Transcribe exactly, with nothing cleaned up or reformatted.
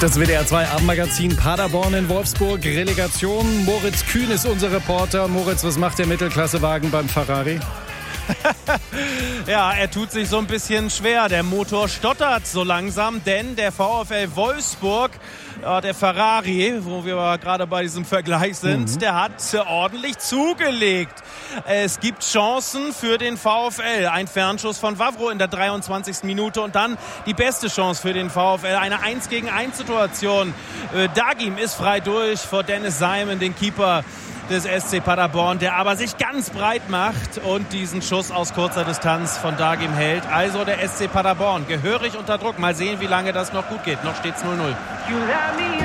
Das W D R zwei Abendmagazin Paderborn in Wolfsburg. Relegation. Moritz Kühn ist unser Reporter. Moritz, was macht der Mittelklassewagen beim Ferrari? Ja, er tut sich so ein bisschen schwer. Der Motor stottert so langsam, denn der VfL Wolfsburg, ja, der Ferrari, wo wir gerade bei diesem Vergleich sind, mhm. der hat ordentlich zugelegt. Es gibt Chancen für den VfL. Ein Fernschuss von Wawro in der dreiundzwanzigsten Minute und dann die beste Chance für den VfL. Eine eins gegen eins Situation. Dagim ist frei durch vor Dennis Simon, den Keeper des S C Paderborn, der aber sich ganz breit macht und diesen Schuss aus kurzer Distanz von Dagim hält. Also der S C Paderborn gehörig unter Druck. Mal sehen, wie lange das noch gut geht. Noch steht's null null.